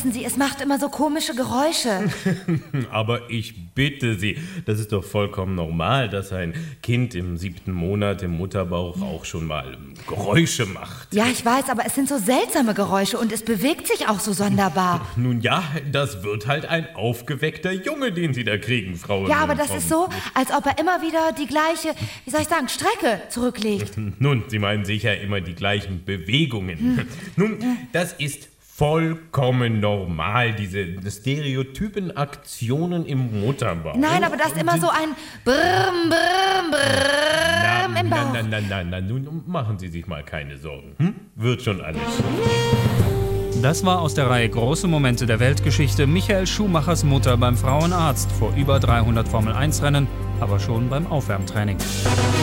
wissen Sie, es macht immer so komische Geräusche. Aber ich bitte Sie, das ist doch vollkommen normal, dass ein Kind im 7. Monat im Mutterbauch auch schon mal Geräusche macht. Ja, ich weiß, aber es sind so seltsame Geräusche und es bewegt sich auch so sonderbar. Nun ja, das wird halt ein aufgeweckter Junge, den Sie da kriegen, Frau. Ja, aber das ist so, als ob er immer wieder die gleiche, wie soll ich sagen, Strecke zurücklegt. Nun, Sie meinen sicher immer die gleichen Bewegungen. Nun, das ist vollkommen normal, diese stereotypen Aktionen im Mutterbauch. Nein, aber das ist immer so ein Brrrm, Brrrm, Brrrm im Bauch. Na, nun machen Sie sich mal keine Sorgen. Wird schon alles. Das war aus der Reihe Große Momente der Weltgeschichte Michael Schumachers Mutter beim Frauenarzt vor über 300 Formel-1-Rennen, aber schon beim Aufwärmtraining.